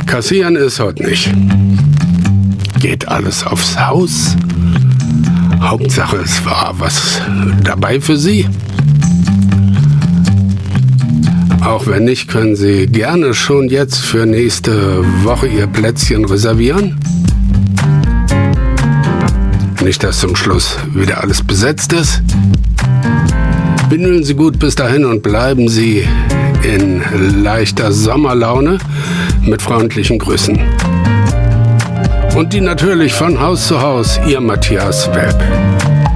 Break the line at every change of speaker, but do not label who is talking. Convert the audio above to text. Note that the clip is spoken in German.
Kassieren ist heute nicht. Geht alles aufs Haus. Hauptsache, es war was dabei für Sie. Auch wenn nicht, können Sie gerne schon jetzt für nächste Woche Ihr Plätzchen reservieren. Nicht, dass zum Schluss wieder alles besetzt ist. Bündeln Sie gut bis dahin und bleiben Sie in leichter Sommerlaune mit freundlichen Grüßen. Und die natürlich von Haus zu Haus, Ihr Matthias Welp.